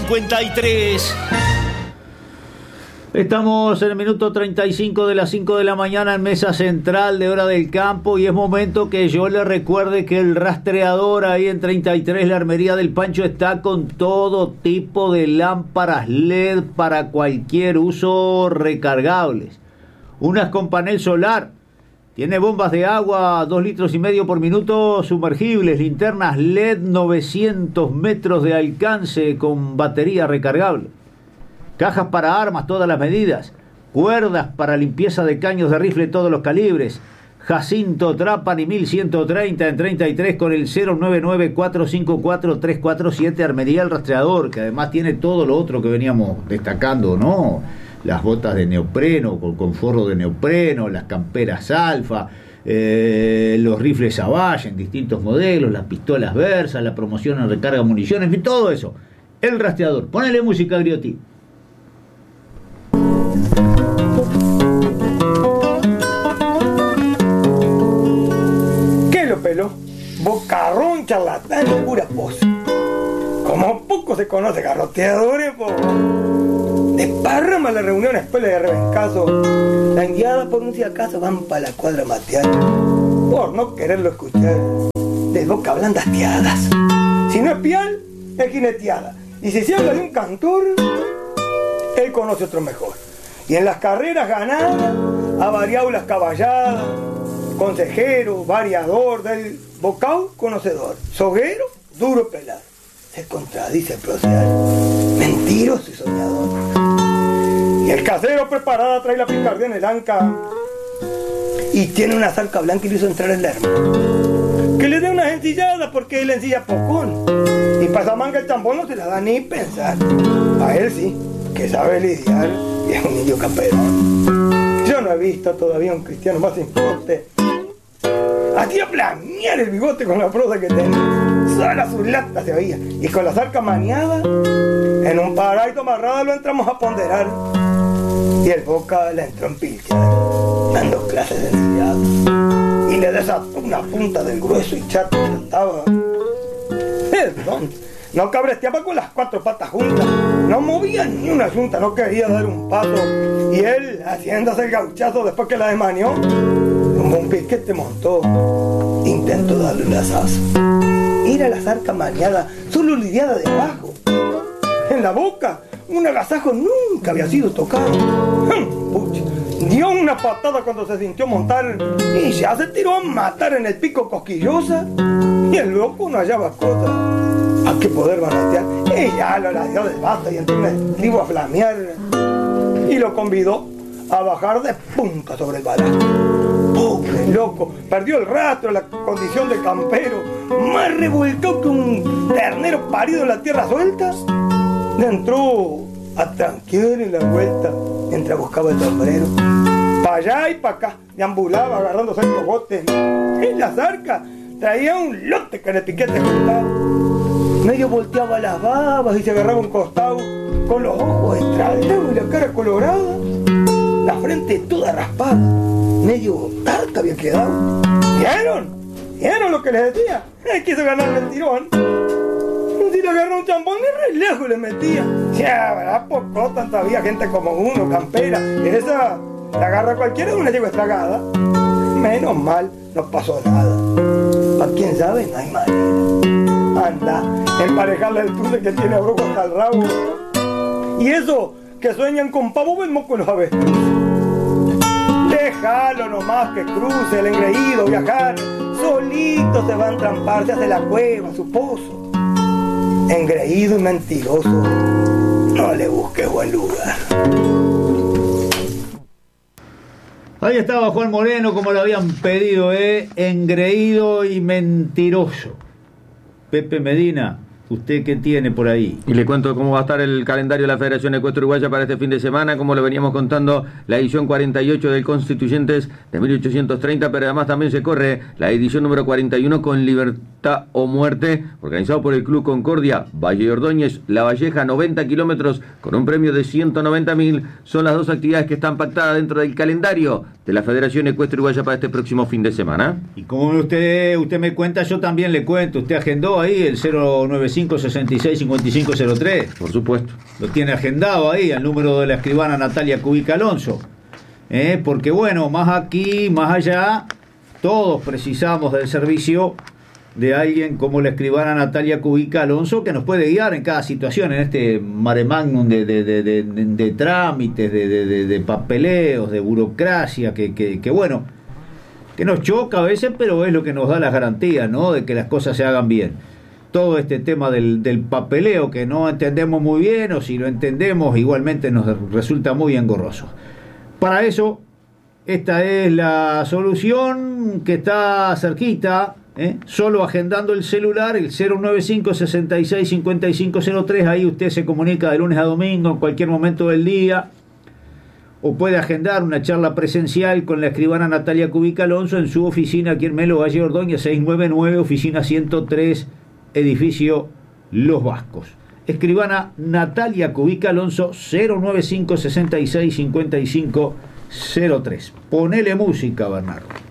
53. Estamos en el minuto 35 de las 5 de la mañana en Mesa Central de Hora del Campo y es momento que yo le recuerde que el rastreador ahí en 33, la Armería del Pancho, está con todo tipo de lámparas LED para cualquier uso recargables. Unas con panel solar, tiene bombas de agua 2,5 litros por minuto sumergibles, linternas LED 900 metros de alcance con batería recargable. Cajas para armas, todas las medidas. Cuerdas para limpieza de caños de rifle, todos los calibres. Jacinto Trapani 1130 en 33 con el 099-454-347. Armería El Rastreador, que además tiene todo lo otro que veníamos destacando, ¿no? Las botas de neopreno, con forro de neopreno, las camperas alfa, los rifles Savage en distintos modelos, las pistolas Versa, la promoción en recarga de municiones, en fin, todo eso. El Rastreador. Ponele música, Griotti. ¿Qué lo peló? Bocarrón, charlatán y pura pose. Como poco se conoce garroteadores, po. Desparrama la reunión a escuela de Rebencaso. La enviada por un si acaso van para la cuadra matear. Por no quererlo escuchar, de boca blanda hastiadas. Si no es pial, es jineteada. Y si se habla de un cantor, él conoce otro mejor. Y en las carreras ganadas ha variado las caballadas. Consejero, variador del bocao, conocedor. Soguero, duro pelado. Se contradice el proceder. Mentiroso y soñador. Y el casero preparada trae la picardía en el anca. Y tiene una zarca blanca y le hizo entrar en la hermana. Que le dé una encillada porque él ensilla pocón. Y para manga el tambor no se la da ni pensar. A él sí, que sabe lidiar y es un niño camperón. Yo no he visto todavía un cristiano más imposte. Hacía planear el bigote con la prosa que tenía. Sola sus latas se oía. Y con la zarca maniada, en un paraíso amarrada lo entramos a ponderar. Y el boca la entró en pilchar, dando clases de ensillado. Y le desató una punta del grueso y chato que estaba. Perdón, no cabresteaba con las 4 patas juntas. No movía ni una yunta, no quería dar un paso. Y él, haciéndose el gauchazo después que la desmañó, como un piquete montó. Intentó darle un asazo. Era la zarca maniada, solo lidiada de abajo. En la boca, un agasajo nunca había sido tocado. Pucha, dio una patada cuando se sintió montar y ya se tiró a matar en el pico cosquillosa. Y el loco no hallaba cosa a qué poder baratear. Ella lo ladeó del vaso y entró un estribo a flamear. Y lo convidó a bajar de punta sobre el balazo. Pobre loco, perdió el rastro, la condición de campero, más revolcado que un ternero parido en la tierra suelta. Le entró a tranquear en la vuelta mientras buscaba el sombrero. Pa' allá y pa' acá, deambulaba agarrándose el cogote. En la zarca traía un lote que en el piquete juntado. Medio volteaba las babas y se agarraba un costado, con los ojos estradados y la cara colorada, la frente toda raspada, medio tarta había quedado. ¿Vieron? ¿Vieron lo que les decía? Él quiso ganarle el tirón. Si le agarró un champón, ni re lejos le metía. Ya, ¿verdad? Poco tanta había gente como uno, campera. Esa la agarra cualquiera de una yegua estragada. Menos mal, no pasó nada. ¿A quién sabe? No hay manera. Anda, emparejarle el truce que tiene brujo hasta el rabo. Y eso, que sueñan con pavo mismo con los avestruces. Déjalo nomás que cruce el engreído, viajar. Solito se va a entrampar, se hace la cueva, su pozo. Engreído y mentiroso, no le busques buen lugar. Ahí estaba Juan Moreno, como le habían pedido, engreído y mentiroso. Pepe Medina, ¿usted qué tiene por ahí? Y le cuento cómo va a estar el calendario de la Federación Ecuestre Uruguaya para este fin de semana, como le veníamos contando, la edición 48 del Constituyentes de 1830, pero además también se corre la edición número 41 con Costa o Muerte, organizado por el Club Concordia, Valle de Ordóñez, La Valleja, 90 kilómetros, con un premio de 190.000. Son las dos actividades que están pactadas dentro del calendario de la Federación Ecuestre Uruguaya para este próximo fin de semana. Y como usted me cuenta, yo también le cuento. Usted agendó ahí el 095-66-5503. Por supuesto. Lo tiene agendado ahí, al número de la escribana Natalia Cubica Alonso. Porque bueno, más aquí, más allá, todos precisamos del servicio de alguien como la escribana Natalia Cubica Alonso, que nos puede guiar en cada situación, en este mare magnum de trámites, de papeleos, de burocracia, que bueno, que nos choca a veces, pero es lo que nos da las garantías, ¿no?, de que las cosas se hagan bien. Todo este tema del papeleo que no entendemos muy bien, o si lo entendemos igualmente nos resulta muy engorroso. Para eso, esta es la solución que está cerquita, solo agendando el celular, el 095-66-5503, ahí usted se comunica de lunes a domingo, en cualquier momento del día, o puede agendar una charla presencial con la escribana Natalia Cubica Alonso en su oficina aquí en Melo Valle Ordóñez 699, oficina 103, edificio Los Vascos. Escribana Natalia Cubica Alonso, 095-66-5503. Ponele música, Bernardo.